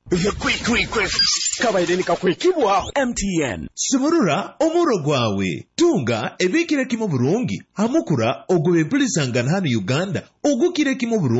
The quick. Kabaide nikakwekibwa. MTN. Suburura omuro gwawe. Tunga ebikire kimo burungi. Hamukura ogwe bulisangana hano Uganda. Ogukire kimo burungi.